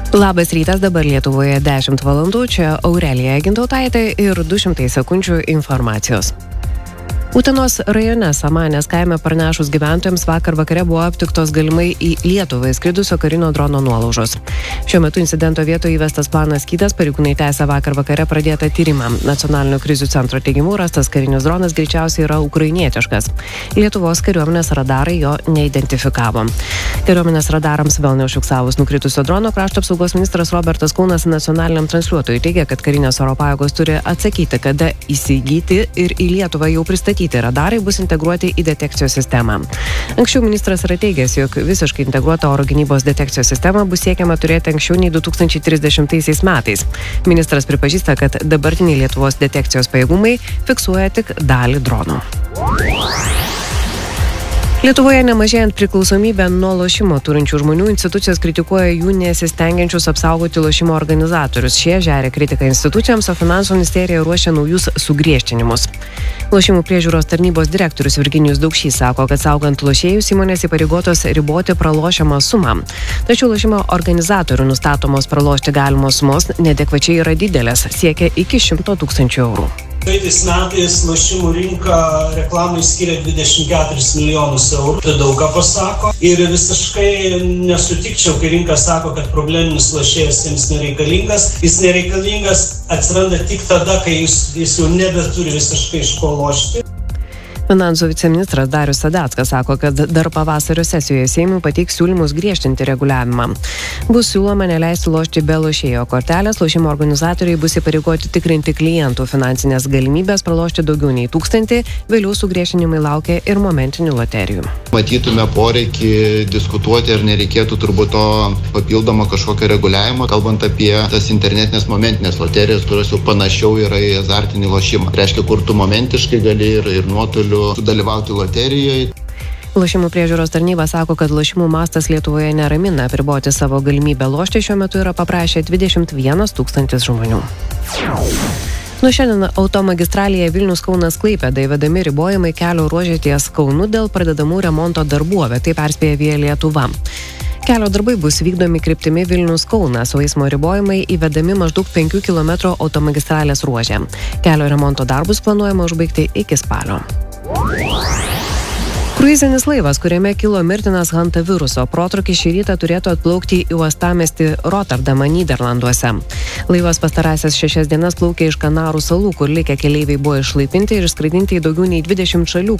Labas rytas, dabar Lietuvoje 10 valandų, čia Aurelija Gintautaitė ir 200 sekundžių informacijos. Utenos rajone Samanės kaime pranešus gyventojams vakar vakare buvo aptiktos galimai į Lietuvą įskridusio karinio drono nuolaužos. Šiuo metu incidento vietoje įvestas planas skydas, pareigūnai tęsia vakar vakare pradėtą tyrimą. Nacionalinio krizių centro teigimu rastas karinis dronas greičiausiai yra ukrainietiškas. Lietuvos kariuomenės radarai jo neidentifikavo. Kariuomenės radarams vėl neužfiksavus nukritusio drono, krašto apsaugos ministras Robertas Kaunas nacionaliniam transliuotojui teigia, kad karinės oro pajėgos turi atsakyti, kada įsigyti ir į Lietuvą jau pristatyti radarai bus integruoti į detekcijos sistemą. Anksčiau ministras yra teigęs, jog visiškai integruotą oro gynybos detekcijos sistemą bus siekiama turėti anksčiau nei 2030 metais. Ministras pripažįsta, kad dabartiniai Lietuvos detekcijos pajėgumai fiksuoja tik dalį dronų. Lietuvoje nemažėjant priklausomybę nuo lošimo turinčių žmonių, institucijos kritikuoja jų nesistengiančius apsaugoti lošimo organizatorius. Šie žeria kritiką institucijoms, o Finansų ministerija ruošia naujus sugriežtinimus. Lošimų priežiūros tarnybos direktorius Virginijus Daukšys sako, kad saugant lošėjus įmonės įpareigotos riboti pralošiamą sumą. Tačiau lošimo organizatorių nustatomos pralošti galimos sumos neadekvačiai yra didelės, siekia iki 100 000 eurų. Praeitais metais lošimų rinka reklamai skiria 24 milijonus eurų. Tai daug ką pasako. Ir visiškai nesutikčiau, kai rinka sako, kad probleminis lošėjas jiems nereikalingas. Jis nereikalingas atsiranda tik tada, kai jis jau nebeturi visiškai iš ko lošti. Finansų viceministras Darius Sadeckas sako, kad dar pavasario sesijoje Seimui pateiks siūlymus griežtinti reguliavimą. Bus siūloma neleisti lošti be lošėjo kortelės, lošimo organizatoriai bus įpareigoti tikrinti klientų finansinės galimybės pralošti daugiau nei 1000, vėliau sugriežtinimai laukia ir momentinių loterijų. Matytume poreikį diskutuoti, ar nereikėtų turbūt to papildomo kažkokio reguliavimo, kalbant apie tas internetinės momentinės loterijas, kurios jau panašiau yra į azartinį lošimą. Reiškia, kur tu momentiškai gali ir nuotoliu sudalyvauti loterijoje. Lošimų priežiūros tarnyba sako, kad lošimų mastas Lietuvoje neramina. Apriboti savo galimybę lošti šiuo metu yra paprašę 21 000 žmonių. Nuo šiandien automagistralėje Vilnius-Kaunas-Klaipėda įvedami ribojimai kelio ruože ties Kaunu dėl pradedamų remonto darbų, apie tai perspėja Via Lietuva. Kelio darbai bus vykdomi kryptimi Vilnius-Kaunas, o eismo ribojimai įvedami maždaug 5 km automagistralės ruože. Kelio remonto darbus planuojama užbaigti iki spalio. Kruizinis laivas, kuriame kilo mirtinas hantaviruso protrūkis, šį rytą turėtų atplaukti į uostamiestį Rotterdamą, Nyderlanduose. Laivas pastarąsias 6 dienas plaukė iš Kanarų salų, kur likę keleiviai buvo išlaipinti ir išskraidinti į daugiau nei 20 šalių,